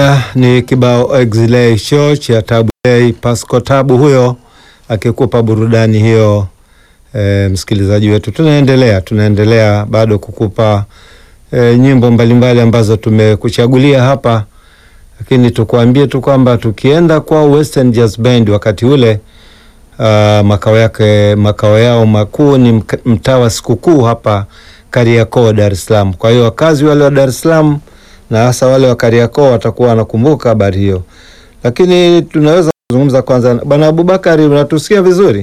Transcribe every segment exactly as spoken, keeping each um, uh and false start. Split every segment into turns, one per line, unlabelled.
Haya ni kibao Exile Show cha Tabu Ley, Pasco Tabu huyo akikupa burudani hiyo. E, msikilizaji wetu, tunaendelea tunaendelea bado kukupa e, nyimbo mbalimbali ambazo tumekuchagulia hapa, lakini tukuambie tu kwamba tukienda kwa Western Jazz Band wakati ule uh, makao yake makao yao makuu ni mtaa wa Sikukuu hapa Kariakoo, Dar es Salaam. Kwa hiyo wakazi wale wa Dar es Salaam na hasa wale wa Kariakoo watakuwa wanakumbuka habari hiyo. Lakini tunaweza kuzungumza kwanza, Bwana Abubakari, unatusikia vizuri?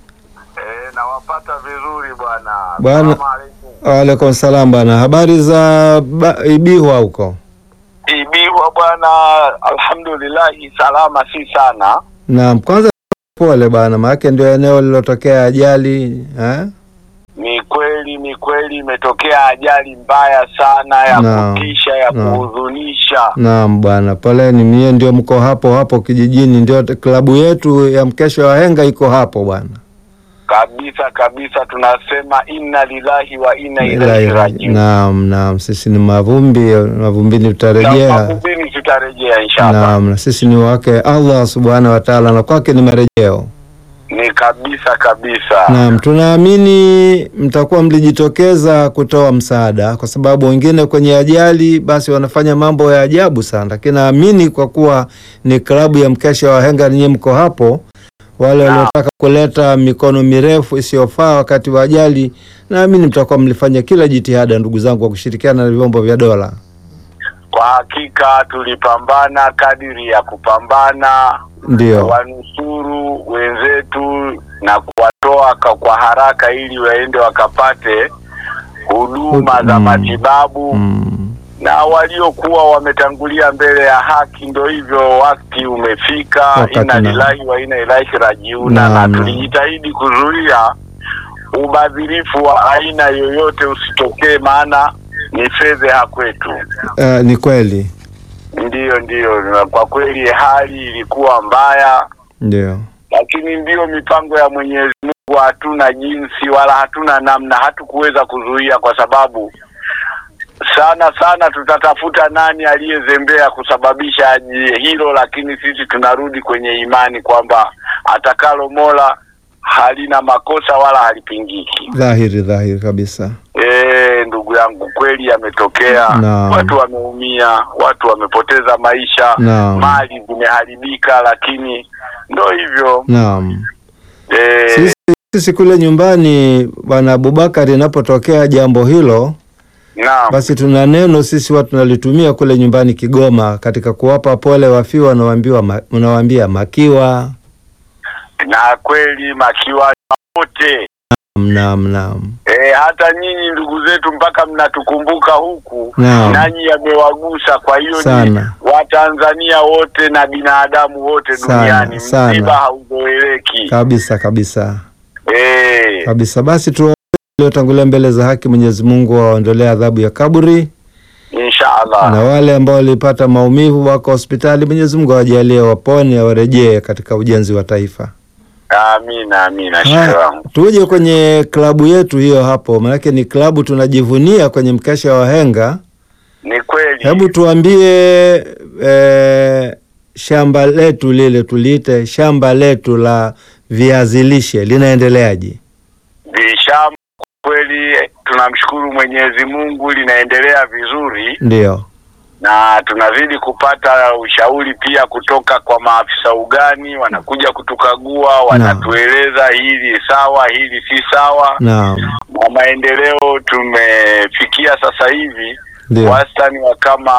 Eh, nawapata vizuri bwana.
Bwana, wa alaykum salaam bwana. Habari za Ibihwa huko?
Ibihwa bwana, alhamdulillah salama, si sana.
Naam, kwanza pole bwana, maana ndio eneo lilotokea ajali, eh?
Ni kweli, ni kweli imetokea ajali mbaya sana ya no, kutisha, ya no. kuhuzunisha.
Naam bwana, poleni. Mie ndio mko hapo hapo kijijini, ndio klabu yetu ya mkesha wa henga iko hapo bwana.
Kabisa kabisa, tunasema inna lillahi wa inna ilaihi rajiun.
Naam, naam, sisi ni mavumbi, mavumbini tutarejea.
Mavumbini tutarejea inshallah.
Naam, na sisi ni wake Allah subhanahu wa ta'ala, na kwake ni marejeo.
Ni kabisa kabisa.
Naam, tunaamini mtakuwa mlijitokeza kutoa msaada, kwa sababu wengine kwenye ajali basi wanafanya mambo ya ajabu sana, lakini naamini kwa kuwa ni klabu ya mkesha wa henga ninyi mko hapo, wale waliotaka kuleta mikono mirefu isiyofaa wakati wa ajali, naamini mtakuwa mlifanya kila jitihada, ndugu zangu, kwa kushirikiana na vyombo vya dola.
Kwa hakika tulipambana kadiri ya kupambana,
ndio
wanusuru wenzetu na kuwatoa kwa haraka ili waende wakapate huduma za matibabu. mm. Na waliokuwa wametangulia mbele ya haki, ndio hivyo, wakati umefika, inna lillahi wa inna ilaihi rajiun. Na tulijitahidi kuzuia ubadhirifu wa aina yoyote usitokee, maana ni fedha kwetu.
Uh, ni kweli.
Ndiyo, ndiyo. Kwa kweli hali ilikuwa mbaya.
Ndiyo.
Lakini ndiyo mipango ya Mwenyezi Mungu, hatuna jinsi wala hatuna namna, hatukuweza kuzuia, kwa sababu sana sana tutatafuta nani aliyezembea kusababisha hilo, lakini sisi tunarudi kwenye imani kwamba atakalo Mola halina makosa wala halipingiki.
Dhahiri, dhahiri kabisa.
Eh, ndugu yangu, kweli yametokea. Watu wameumia, watu wamepoteza maisha,
no.
mali zimeharibika, lakini ndio hivyo.
Naam.
Eh,
sisi, sisi kule nyumbani Bwana Abubakari, inapotokea jambo hilo,
naam,
basi tuna neno sisi watu tunalitumia kule nyumbani Kigoma katika kuwapa pole wafiwa, na waambiwa unawaambia makiwa.
Na kweli makiwa wote.
Naam, naam.
Eh, hata nyinyi ndugu zetu mpaka mnatukumbuka huku,
naam,
nanyi yamewagusa. Kwa hiyo ni Watanzania wote na binadamu wote duniani, msiba hauzoeleki.
Kabisa kabisa.
Eh.
Kabisa. Basi tu tangulia mbele za haki, Mwenyezi Mungu awaondolee adhabu ya kaburi
inshallah.
Na wale ambao walipata maumivu wako hospitali, Mwenyezi Mungu awajalie wapone, warejee katika ujenzi wa taifa.
Amina, amina. Shukrani.
Tuje kwenye klabu yetu hiyo hapo, maana ni klabu tunajivunia kwenye mkesha wa henga.
Ni kweli.
Hebu tuambie e, shamba letu lile tuliite shamba letu la viazi lishe linaendeleaje?
Shamba kweli tunamshukuru Mwenyezi Mungu linaendelea vizuri.
Ndio.
Na tunazidi kupata ushauri pia kutoka kwa maafisa ugani, wanakuja kutukagua, wanatueleza hili sawa, hili si sawa.
Naam.
Na maendeleo tumefikia sasa hivi wastani wa kama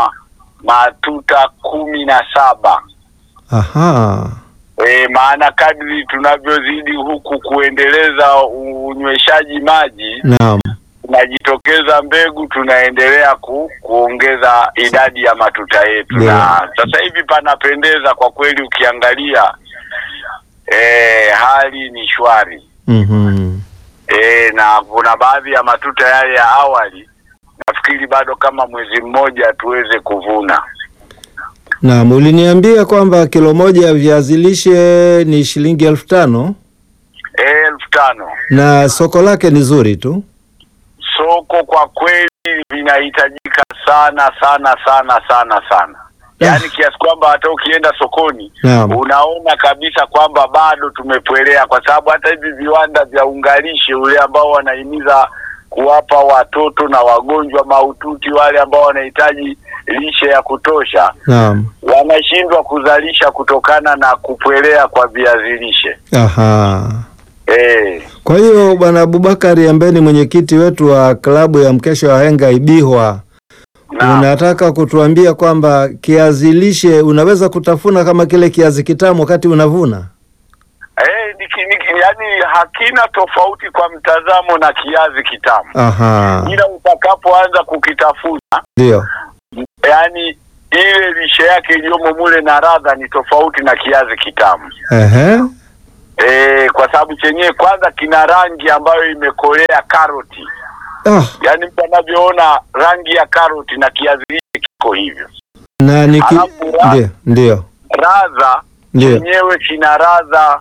matuta kumi na saba.
Aha.
E, maana kadri tunavyozidi huku kuendeleza unyweshaji maji,
naam,
tunajitokeza mbegu, tunaendelea ku, kuongeza idadi ya matuta yetu. Na sasa hivi panapendeza kwa kweli, ukiangalia e, hali ni shwari.
Mhm.
E, na kuna baadhi ya matuta yale ya awali nafikiri bado kama mwezi mmoja tuweze kuvuna.
Naam, uliniambia kwamba kilo moja ya viazi lishe ni shilingi elfu tano.
Eh, elfu tano.
Na soko lake ni zuri tu.
Soko kwa kweli linahitajika sana sana sana sana sana. Yaani kiasi kwamba hata ukienda sokoni
Naam.
unaona kabisa kwamba bado tumepwelea, kwa sababu hata hivi viwanda vya ungalishe ule ambao wanahimiza kuwapa watoto na wagonjwa mahututi wale ambao wanahitaji lishe ya kutosha,
Naam.
wanashindwa kuzalisha kutokana na kupwelea kwa viazi lishe.
Aha.
Eh.
Kwa hiyo Bwana Abubakari ambaye ni mwenyekiti wetu wa klabu ya mkesha wa Wahenga Ibihwa,
Na
unataka kutuambia kwamba kiazi lishe unaweza kutafuna kama kile kiazi kitamu wakati unavuna?
eh niki, niki, yani hakina tofauti kwa mtazamo na kiazi kitamu.
Aha.
Ila utakapoanza kukitafuna,
Ndio.
yani ile lishe yake iliyomo mule na radha ni tofauti na kiazi kitamu.
Ehe.
Eh, kwa sababu chenyewe kwanza kina rangi ambayo imekolea karoti.
Ah,
Yaani mtu anavyoona rangi ya karoti na kiazi lishe kiko hivyo.
na niki
Alafu ra-
ndio, ndio.
Radha
Ndio.
chenyewe kina radha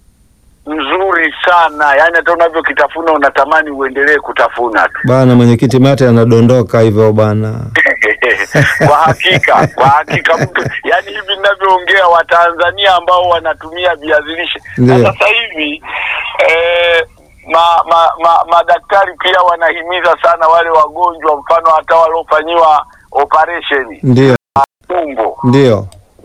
nzuri sana. Yaani hata unavyokitafuna unatamani uendelee kutafuna tu.
Bana mwenyekiti mate anadondoka hivyo bana.
Kwa hakika, kwa hakika mtu, yani hivi ninavyoongea Watanzania ambao wanatumia viazi lishe. Na
Ndio.
sasa hivi eh ma, ma, ma, madaktari pia wanahimiza sana wale wagonjwa, mfano hata waliofanyiwa operation
Ndio.
tumbo,
Ndio.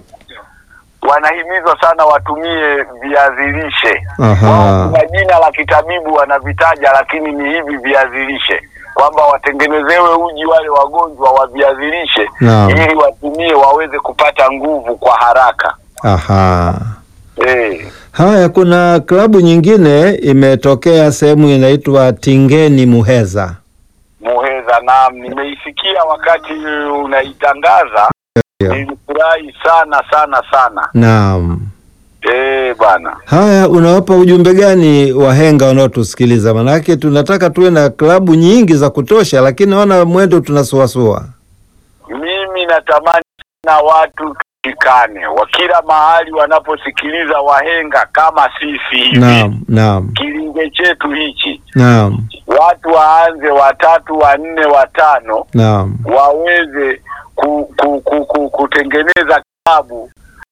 wanahimizwa sana watumie viazi lishe.
Aha.
Wao kuna jina la kitabibu wanavitaja, lakini ni hivi viazi lishe, kwamba watengenezewe uji wale wagonjwa wa viazi lishe
Naam.
ili watumie waweze kupata nguvu kwa haraka.
Aha.
Eh.
Haya, kuna klabu nyingine imetokea sehemu inaitwa Tingeni Muheza.
Muheza, naam, nimeisikia wakati unaitangaza.
Ndio.
Nilifurahi sana sana sana.
Naam.
Eh, bana.
Haya, unawapa ujumbe gani wahenga wanaotusikiliza? Manake tunataka tuwe na klabu nyingi za kutosha, lakini naona mwendo tunasuasua.
Mimi natamani na watu tushikane, wa kila mahali wanaposikiliza wahenga kama sisi hivi.
Naam, naam.
Kilinge chetu hichi,
Naam.
watu waanze watatu, wanne, watano,
Naam.
waweze ku, ku, ku, ku, kutengeneza klabu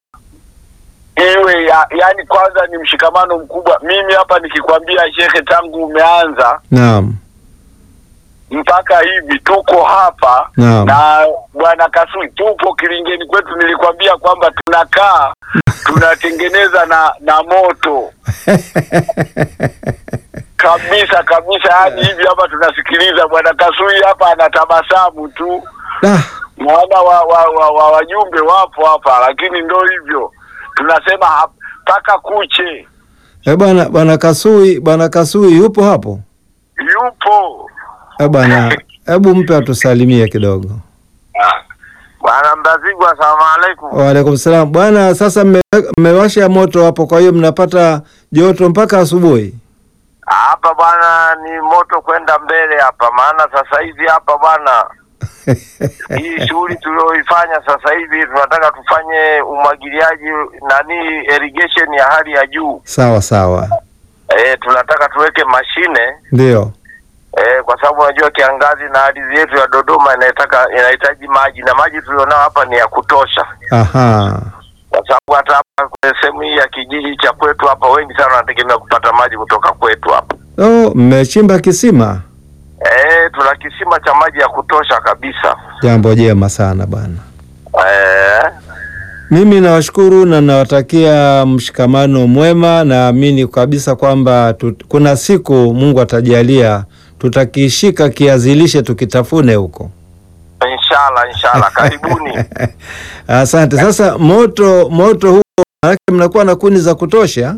iwe ya, yani kwanza ni mshikamano mkubwa. Mimi hapa nikikwambia Shekhe, tangu umeanza
Naam.
mpaka hivi tuko hapa.
Naam.
Na Bwana Kasui tupo kilingeni kwetu, nilikwambia kwamba tunakaa tunatengeneza na na moto kabisa kabisa, hadi hivi hapa tunasikiliza. Bwana Kasui hapa anatabasamu tu.
Ah.
Maana wa, wa, wa, wa, wajumbe wapo hapa, lakini ndo hivyo tunasema mpaka kuche.
Eh, bwana bwana Kasui, bwana Kasui yupo hapo?
Yupo.
Eh, bwana, hebu mpe atusalimie kidogo.
Bwana Mbazigwa, asalamu alaykum.
Wa alaykum salam. Bwana, sasa mmewasha moto hapo, kwa hiyo mnapata joto mpaka asubuhi?
Hapa bwana ni moto kwenda mbele hapa, maana sasa hivi hapa bwana hii shughuli tulioifanya sasa hivi tunataka tufanye umwagiliaji nani irrigation ya hali ya juu.
Sawa sawa.
Eh, tunataka tuweke mashine.
Ndio.
Eh, kwa sababu unajua kiangazi na ardhi yetu ya Dodoma inataka inahitaji maji, na maji tulionao hapa ni ya kutosha.
Aha.
Kwa sababu hata hapa kwenye sehemu hii ya kijiji cha kwetu hapa wengi sana wanategemea kupata maji kutoka kwetu hapa.
Oh, mmechimba kisima?
Eh, tuna kisima cha maji ya kutosha kabisa.
Jambo jema sana bwana.
Eh.
Mimi nawashukuru na nawatakia mshikamano mwema. Naamini kabisa kwamba kuna siku Mungu atajalia tutakishika kiazi lishe tukitafune huko.
Inshallah, inshallah. Karibuni.
Asante. Sasa moto moto huo mnakuwa na kuni za kutosha?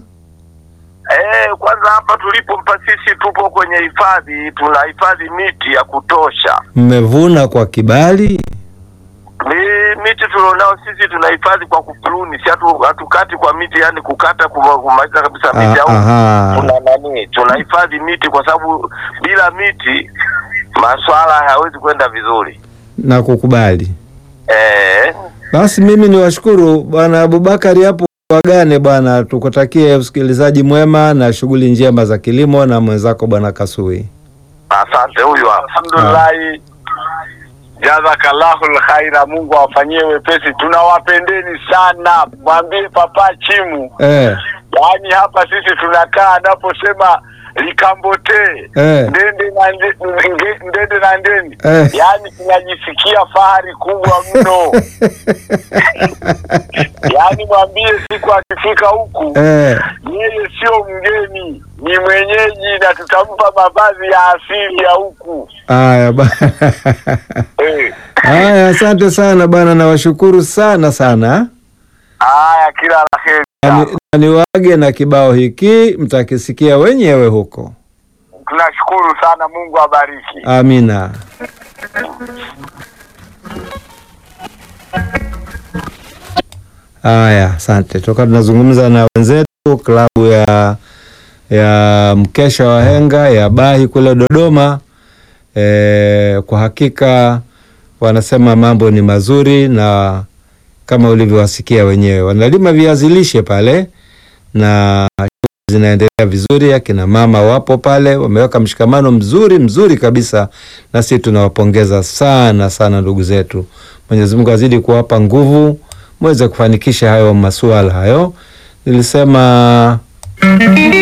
Eh, kwanza hapa tulipo mpa sisi tupo kwenye hifadhi, tunahifadhi miti ya kutosha.
Mmevuna kwa kibali?
Ni miti tulionao sisi tunahifadhi kwa kupruni, si hatu hatukati kwa miti, yani kukata kumaliza kabisa miti au tuna nani, tunahifadhi miti kwa sababu bila miti masuala hayawezi kwenda vizuri.
Na kukubali.
Eh.
Basi mimi niwashukuru bwana Abubakari hapo, wagane bwana, tukutakie usikilizaji mwema na shughuli njema za kilimo na mwenzako bwana Kasui.
Asante. Huyu alhamdulillah Jazakallahu alkhaira, Mungu awafanyie wepesi. Tunawapendeni sana. Mwambie Papa Chimu.
Eh.
Yaani hapa sisi tunakaa anaposema likambote
Eh.
ndende na ndende, ndende na ndeni.
Eh.
Yaani tunajisikia fahari kubwa mno. Yaani mwambie siku akifika huku
Eh.
yeye sio mgeni, ni mwenyeji na tutampa mavazi ya asili ya huku.
Haya bana.
Eh.
Haya, asante sana bana, nawashukuru sana sana.
Haya, kila la heri.
Ni, niwage na kibao hiki mtakisikia wenyewe huko.
Tunashukuru sana, Mungu abariki.
Amina. Haya, asante. Toka tunazungumza na wenzetu klabu ya ya mkesha wa henga ya Bahi kule Dodoma. E, kwa hakika wanasema mambo ni mazuri, na kama ulivyowasikia wenyewe wanalima viazi lishe pale na zinaendelea vizuri. Akina mama wapo pale, wameweka mshikamano mzuri mzuri kabisa, na sisi tunawapongeza sana sana ndugu zetu. Mwenyezi Mungu azidi kuwapa nguvu muweze kufanikisha hayo masuala hayo. Nilisema